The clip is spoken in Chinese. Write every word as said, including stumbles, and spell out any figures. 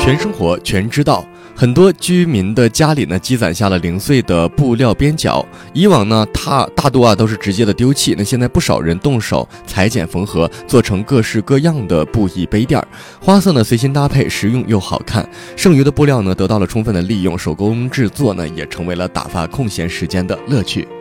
全生活全知道，很多居民的家里呢积攒下了零碎的布料边角，以往呢它大多啊都是直接的丢弃，那现在不少人动手裁剪缝合，做成各式各样的布艺杯垫，花色呢随心搭配，实用又好看。剩余的布料呢得到了充分的利用，手工制作呢也成为了打发空闲时间的乐趣。